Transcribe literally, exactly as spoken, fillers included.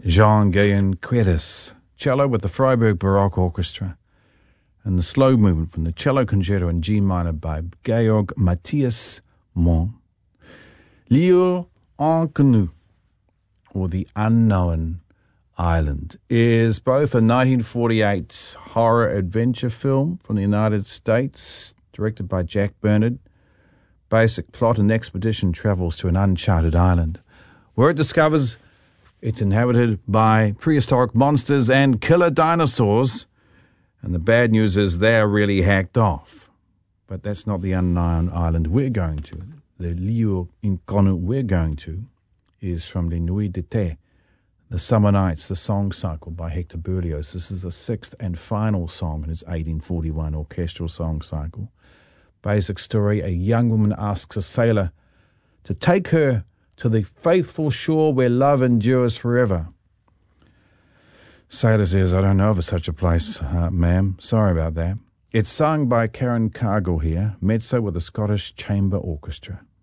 Jean-Guyon Quedas, cello with the Freiburg Baroque Orchestra, and the slow movement from the Cello Concerto in G minor by Georg Matthias Monn. L'Île Inconnue, or The Unknown Island, is both a nineteen forty-eight horror adventure film from the United States, directed by Jack Bernard. Basic plot: an expedition travels to an uncharted island, where it discovers it's inhabited by prehistoric monsters and killer dinosaurs, and the bad news is they're really hacked off. But that's not the unknown island we're going to. The L'Île Inconnue we're going to is from Les Nuits d'été, The Summer Nights, the song cycle by Hector Berlioz. This is the sixth and final song in his eighteen forty-one orchestral song cycle. Basic story: a young woman asks a sailor to take her to the faithful shore where love endures forever. Sailor says, "I don't know of such a place, uh, ma'am. Sorry about that." It's sung by Karen Cargill here, mezzo with the Scottish Chamber Orchestra.